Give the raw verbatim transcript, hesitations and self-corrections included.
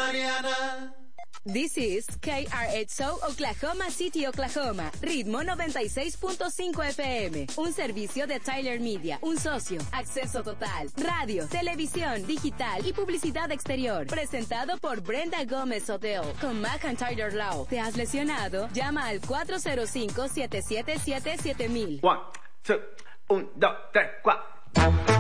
Mariana. This is K R X O Oklahoma City, Oklahoma. Ritmo noventa y seis punto cinco F M. Un servicio de Tyler Media. Un socio. Acceso total. Radio, televisión, digital y publicidad exterior. Presentado por Brenda Gómez Hotel. Con Mac and Tyler Lau. ¿Te has lesionado? Llama al cuatro cero cinco, siete siete siete, siete mil. One, two, un, dos, tres, cuatro.